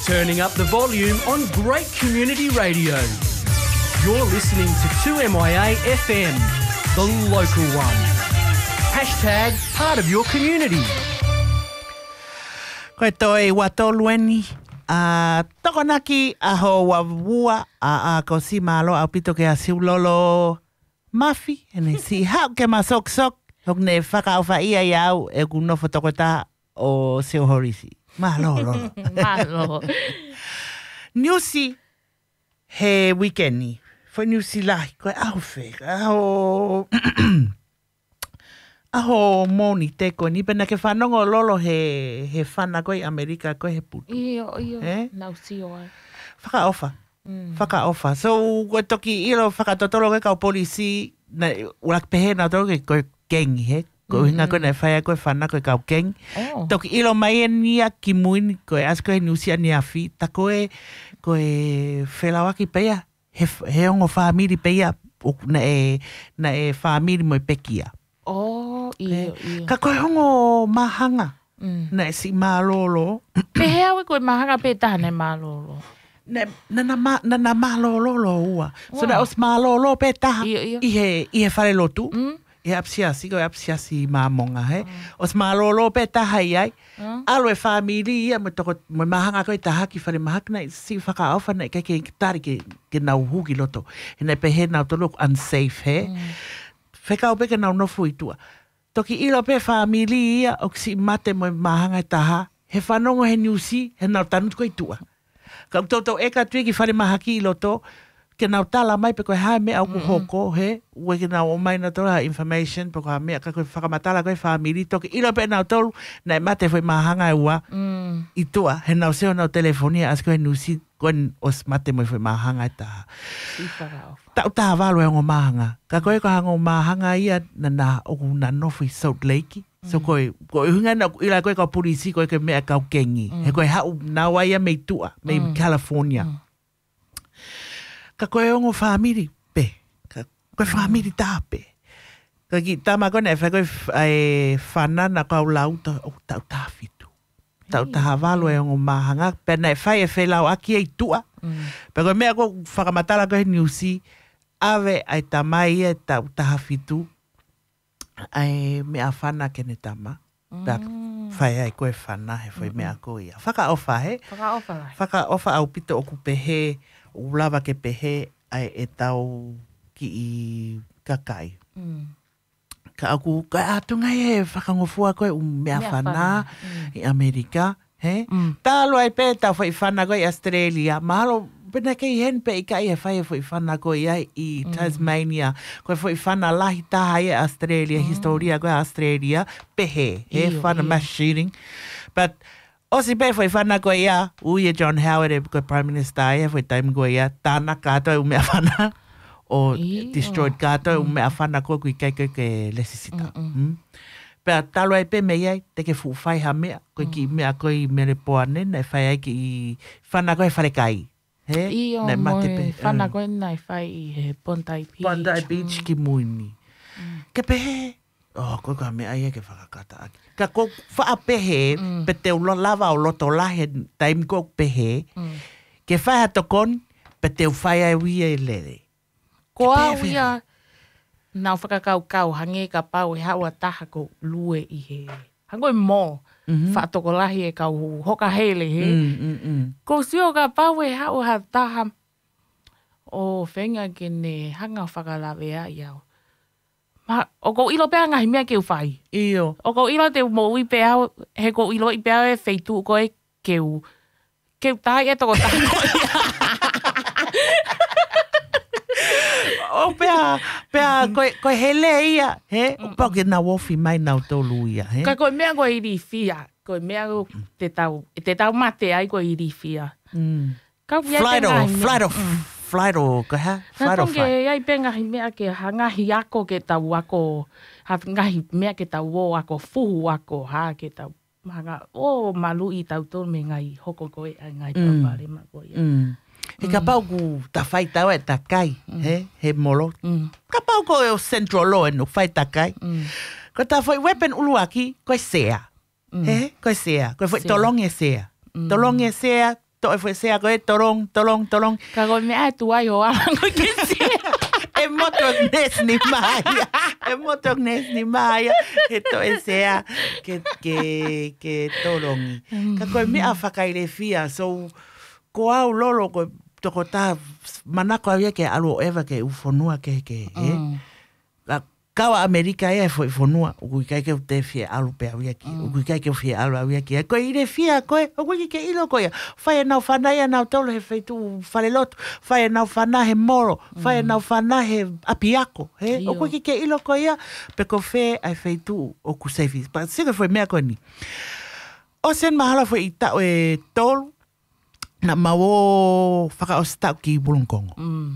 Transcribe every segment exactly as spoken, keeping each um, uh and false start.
Turning up the volume on great community radio. You're listening to two M Y A F M, the local one. Hashtag part of your community. Koe toi watolueni a tokonaki aho wavua a a ko si malo au pito ke asiu lolo mafi ene si hau ke masok sok hok ne whaka au whaia iau e kuno fotokota o seo horisi. Malo lolo. Malo. Niusi he weekendi. Foi niusi lahi koe au wheka aho... Aho moni te koe ni pena ke whanongo lolo he, he whana koe Amerika koe he putu. Iyo, iyo. Eh? Nau si o ai. Whaka ofa. Mm. Whaka ofa. So, koe toki ilo whakatotolo koe kau polisi na urak pehe na tolo koe koe kengi he. Koe hinga koe na whaia koe whana koe kau kengi. Oh. Toki ilo mai e nia ki muini koe as koe nusia ni afi. Ta koe koe whelawaki peia. He, he ongo whamiri peia na e, na e whamiri mo pekia. Oh, iyo, iyo. Ka koe hongo mahanga. Mm. Na e si malolo. Pehe awe koe mahanga pe tahane malolo. Na na na ma na na malolo lo ua. So Wow. na os malolo pe taha. Iyo, iyo. I he i he whare lotu. Mm? I apsiasi ko apsiasi mamonga he. Os malolo pe taha i ai. Mm? Alo e family ia mo toko mo mahanga koe taha ki whare mahakna i si whaka awha na ke ke tari ke ke nau huki loto. E na pe he nau to look unsafe he. Whekau peke nau nofu i tua. Toki ilo pe family ia o si mate mo mahanga i taha. He whanongo he niusi he nau tanut koe tua. Kau toto e ka tui ki whare mahaki i loto. Ke nau tala mai pe koe hae mea au kuhoko he. Ue ke nau o mai na tolu ha information. Pe koe mea ka koe whakamatala koe family. Toki ilo pe nau tolu na e mate whai mahanga i ua. Mm. I tua he nau seo nau telefonia as koe niusi. Koe os mate mo whai mahanga i taha. Si whakao. Tau taha walo e ngo mahanga. Ka koe ko hango mahanga ia na na oku na nofu i Salt Lake. So koe, koe hunga na ila koe ka purisi koe ke mea kau kengi. Mm. He koe hau na waia mei tua, mei Mm. California. Mm. Ka koe ongo whamiri pe. Ka koe whamiri tā pe. Ka ki tama koe ne whai koe e whana na kau lau ta o tau tā fitu. Tau taha walo e ongo mahanga. Pe na e whai e whelau aki e tua. Mm. Pe koe mea ko whakamatala koe niusi. Awe ai tamai e tau taha fitu. Ai mea whana kene tama. Pea whai ai koe whana he whai mea koe ia. Whaka ofa he. Whakao whalai. Whaka ofa au pito oku pehe. O lava ke pehe ai e tau ki i kakai. Mm. Ka aku, ka atunga e whakangofua koe u mea Mea whana whana. i Amerika. He? Mm. Tālo ai pē tau whai whana koe i Australia. Mahalo, pena kei hen pe i kai e whai e whai whana koe ai i Tasmania. Koe whai whana lahi taha i Australia, historia koe Australia. Pehe, he Iyo, whana iyo. mass shooting. But osi pe whai whana koe ia, ui e John Howard e koe Prime Minister e whai taimi koe ia, tāna kātou u mea whana. O Iyo. destroyed kātou u mea whana koe kui kai koe ke lesisita. Mm. Pea talo ai pe mei ai, te ke fuwhai ha mea, koe ki mea koe i mere poane, nei whai ai ki i whana koe whare kai. He? Iyo Nei mate moe pe- whana mm. koe nai whai i he Bondi Beach. Bondi Beach ki muini. Ke pehe, oh, koe ka mea ai e ke whakakata aki. Ka ko wha pehe, Mm. pe te ulo lava o loto lahe taim ko pehe, Mm. ke whai hato kon, pe te whai ai ui e lere. Ko Ke au pehe ia, nau whakakau kau hange ka pau e haua taha ko lue i he. Hango e mō, Mhm. whaatoko lahi e kau hoka hele he. Mm, mm, mm. Ko sio ka pau e haua ha taha o whenga ke ne hanga whakalawe a iau. Ma, o ko ilo pēa ngahi mea ke uwhai. Iyo. O ko ilo te mo i pēa, he ko ilo i pēa e wheitu ko e keu. Keu tahi e toko tahi ko ia. O pea, pea, koe, koe hele ia, he? O pao ke na wofi mai nau tolu ia, he? Ka koe mea koe iri whia. Koe mea ko te tau, te tau mate ai koe iri whia. Mm. Kau ia Flight te o, ngahi mea. flight o, flight o, koe ha? Flight o Nā flight. ke ai pe ngahi mea ke ha ngahi ako ke tau ako, ha ngahi mea ke tau o ako, fuhu ako, ha ke tau. Manga, o malu i tau tō me ngai hoko koe ai ngai tau Mm. pare ma koe. Mm. He ka pau ku ta whai tau e ta kai, he? He molo. Mm. Ka pau ko e o central law e no whai ta kai. Mm. Ko ta whai weapon uluaki, koe sea. Mm. He? Koe sea. Koe whai Sea. tolonge sea. Mm. Tolonge sea, to e foi sea koe torong torong torong. Ka koe me ai tu ai o ala koe ke se. E moto nes ni maia. E moto nes ni maia. E to e sea ke ke ke torongi. Ka koe me a whakaire fia. So ko au lolo ko toko tā manako avia ke alo eva ke ufonua ke ke. Eh? Kawa Amerika e foi fonua o kai ke te fie alu pe avia ki o kai ke fie alu avia ki ko ire fia ko o ki ke ilo ko ya fai na fana ya na tolo he feito fale lot fai na fana he moro fai na fana he apiako he o ki ke ilo ko ya pe ko fe ai feito o ku sefi pa se que foi mea ko ni o sen mahala foi ita e tol na mawo faka o sta ki bulongkongo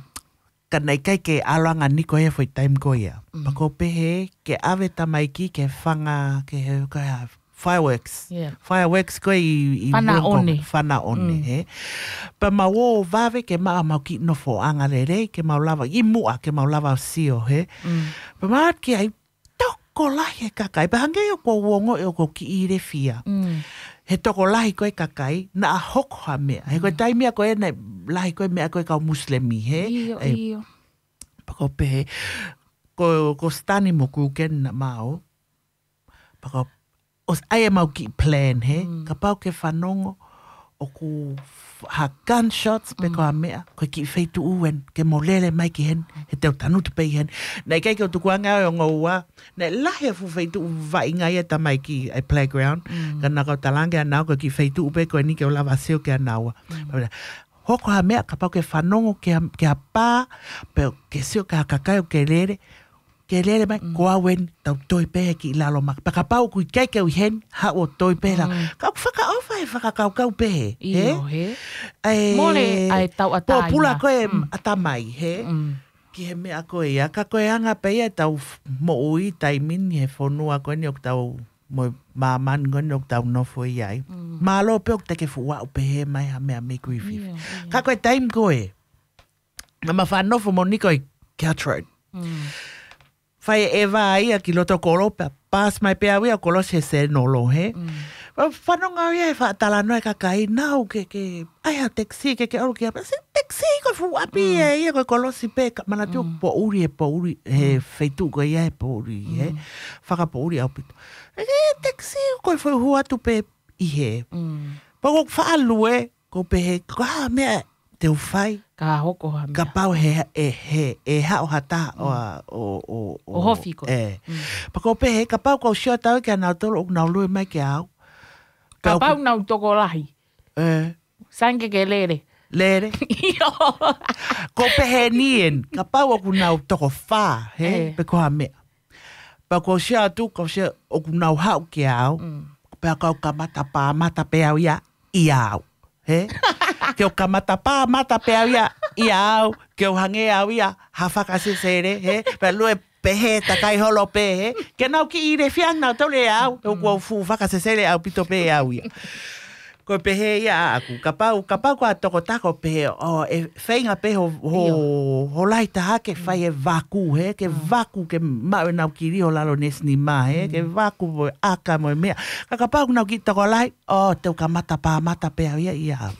kana kai ke alanga ni ko e foi time ko ia mm. Pako pehe ke ave tamaiki ke fanga ke ke fireworks yeah. Fireworks ko i, i fana one fana one mm. He pa mawo vave ke ma ma ki no fo anga rere ke ma lava i mua ke ma lava sio he mm. Pa ma ke ai toko lahi kakai pa hange o ko wongo e o ko ki ire fia mm. He toko lahi koe kakai na a hoko ha mea. He koe taimia koe na lahi koe mea koe kau muslimi, he? Iyo, e, iyo. Pako pehe, ko, ko stani mo kuken na mao. Pako, os aia mau ki plan, he? Mm. Ka pau ke whanongo o ku ha gunshots pe ko a mea. Koe ki feitu uen, ke mo lele mai ki hen, he teo tanutu pei hen. Nei kei ke o tukuanga o ngau ua, nei lahi a fu feitu vai ngai e tamai ki a playground. Mm. Ka naka o talange a nau, koe ki feitu upe koe ni ke o lava seo ke a naua. Mm. Hoko ha mea, ka pau ke whanongo ke a, ke a pā, pe ke seo ka kakai o ke lere, ke lere mai, mm. Ko awen tau toi pehe ki ilalo maka. Pa ka pau kui kei ke ui hen, ha o toi pehe la. Mm. Ka whaka ofa e whaka kau kau pehe. Iyo, he. E, Mole ai tau atai. Po pula koe mm. atamai, he. Mm. Ki he mea koe ia. Ka koe anga pehe tau mo ui tai mini he whonua koe ni ok tau mo maman koe ni ok tau nofo i ai. Mm. Malo pe ok te ke fuwa o pehe mai ha mea me kui fifi. Ka koe taim koe. Na ma whanofo mo ni koe Gertrude. Mm. Fai eva ia ki loto kolo pa pas mai pe awia kolo se se no lo he. Whanonga ia e whaatala noe kakai nau ke ke ai ha taxi ke ke oro ki apa se taxi ko fu api e ia ko kolo si pe mana tu po uri e po uri he feitu ko ia e po uri he. Whaka po uri au pito. E taxi ko foi hua tu pe i he. Pa ko whaalue ko pe he ka mea te uwhai. Ka hoko ha mea. Ka pau he e he e ha o hata o o o o hofi ko. E. Pa ko pe he ka pau ko shia tau ke na tolo na lue mai ke au. Ka pau na toko lahi. E. Sange ke lere. Lere. Ko pe he nien ka pau ku na toko fa he pe ko ha me. Pa ko shia tu ko shia o ku na ha ke au. Pa ko ka mata pa mata pe au ia i au. He? Ke o kamata pā mata pe au ia i au, ke o hange au ia ha whakasesere, he? Pea lue pehe takai holo pehe, ke nau ki ire fiang nau tau le au, e o kua fu whakasesere au pito pe au ia. Ko pehe ia aku, ka pau, ka pau kua toko tako pehe, o e whainga pehe ho, ho, ho lai taha ke whai e vaku, he? Ke vaku ke mau nau ki rio lalo nesni ma, he? Ke vaku mo aka mo mea. Ka ka pau nau ki toko lai, o teu ka mata pā mata pe au ia ia au.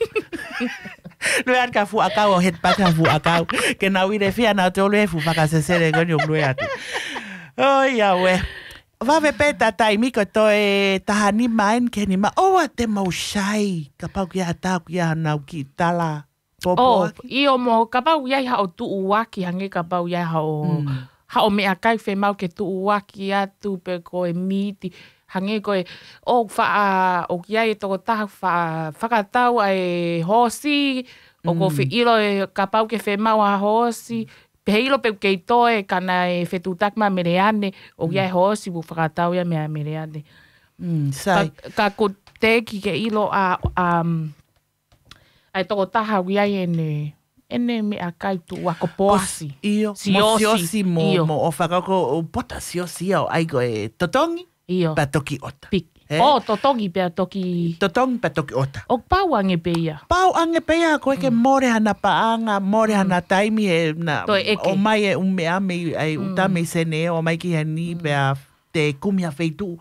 Lue an ka fu akau o het pa ka fu akau. Ke nau ire fia nau te olue fu whakasesere goni o lue atu. O ia we. Wawe peta tai miko to e taha ni maen ke ni ma. Oa te mau shai. Ka pau ki a tau ki a nau ki tala. Popo oh, aki. I o mo ka pau iai hao tu uwaki hange ka pau iai hao. Mm. Hao mea kai whe mau ke tu uwaki atu pe ko e miti. Hange koe, o wha, o ki ai toko taha wha, whakatau ai hosi, o ko whi ilo e ka pau ke whe mau a hosi, pe ilo pe kei toe kana e whe tūtakma mereane, o ki ai hosi bu whakatau ia mea mereane. Mm, sai. Ka, ka ko teki ke ilo a, um, ai toko taha ki ai ene, ene mea kai tu wako poasi. Iyo, siosi. mo siosi mo, Iyo. mo o whakako, o pota siosi au ai koe totongi. Iyo. Pa toki ota. Pik. Eh? O, totongi pia toki... Totongi pa toki ota. O pau ange peia. Pau ange peia koe ke more hana paanga, more hana taimi e na... Toi eke. O mai e ume ame, ai utame sene, o mai ki hani pia te kumia feitu.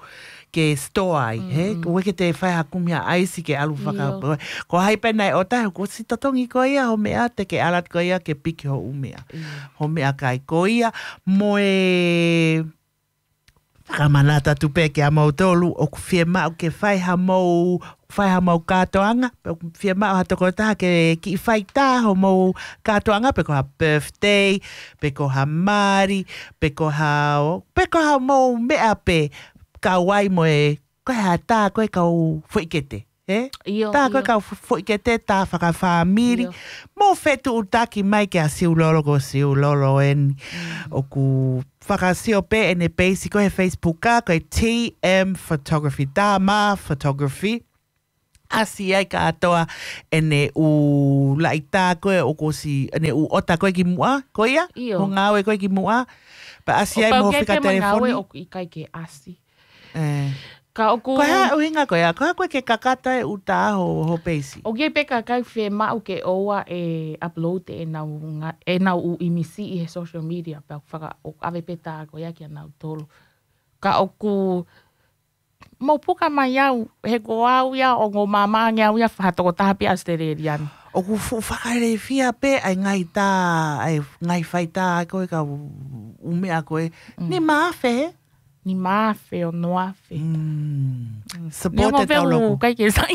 ke store ai, he? Ko weke te whai hakumia aisi ke alu whaka. Ko hai penai o tahi, ko si totongi ko ia, ho mea te ke alat ko ia ke piki ho umea. Ho mea kai ko ia, mo e... Whakamanata tupe ke a mau tolu, o ku whia mau ke whai ha mau, whai ha mau kātoanga, o ku whia mau ha toko taha ke ki whai tā ho mau kātoanga, pe ko ha birthday, pe ko ha mari, pe ko ha, pe ko ha mau mea pe, ka wai mo e, koe ha tā koe kau whuikete. Eh? Io, tā io. koe kau whuikete, tā whakawhamiri. Mō whetu utaki mai ke a siulolo ko siulolo en. Mm. O ku whakasio pe ene peisi koe Facebook ka, koe T M Photography, tā mā Photography. Asi ai ka atoa ene u laita koe o ko si, ene u ota koe ki mua, koe ia? Io. Ho ngāwe koe ki mua. Pa asi ai mo whika telefoni. O i kai ke asi. Eh. Ka oku... Koe ha uhinga koe a, koe ha koe ke kakata e uta ho, ho peisi. O gie peka kai whe mau ke oa e upload e nau, nga, e nau u imisi i he social media. Pea whaka o ave peta ko ia ki a nau tolu. Ka oku... Mau puka mai au, he ko au ia o ngō mama ngia au ia whatoko taha pe Australian. O ku whakaere fia pe ai ngai tā, ai ngai whai tā koe ka umea koe. Mm. Ni mawhe he? Ni mawhe o noawhe. Mm. Support e tau loko. Kai ke sai.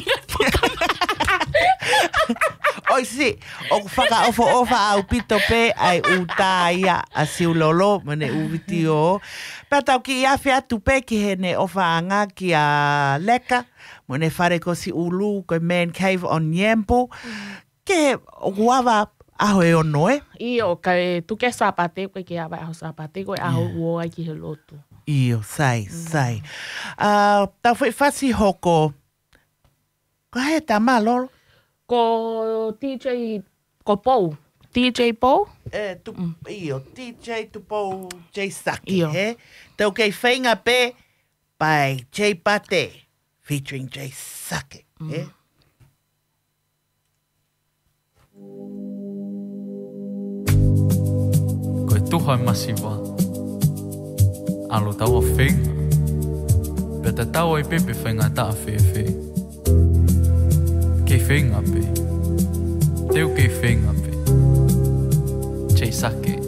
Oi si, o ku whaka ofo ofa au pito pe ai u tā ia a siulolo mene u viti o. Pea tau ki ia whea tu pe ki he ne ofa anga ki a leka. Mene whare ko si ulu koe Man Cave on Nyempo. Ke o kuawa aho e ono e. Io, kai tuke sapate koe ke awa aho sapate koe aho uo ai ki he lotu. Io, sai, sai. Uh, tau whi whasi hoko. Ko hea tā mā lolo? Ko D J, ko Pou. D J Pou? E, tu, mm. Io, D J Tupo J Saki, Io. he? Tau kei whainga pe by J Pate, featuring J Saki, mm. he? Koe tuha e masiwa. Alo tau a whainga. Peta tau ai pepe whainga ta a whewhe. Kei whainga pe. Teu kei whainga pe. J Saki.